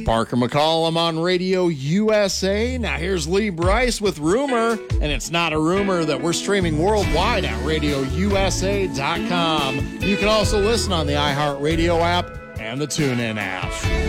Parker McCollum on Radio USA. Now here's Lee Bryce with Rumor, and it's not a rumor that we're streaming worldwide at RadioUSA.com. You can also listen on the iHeartRadio app and the TuneIn app.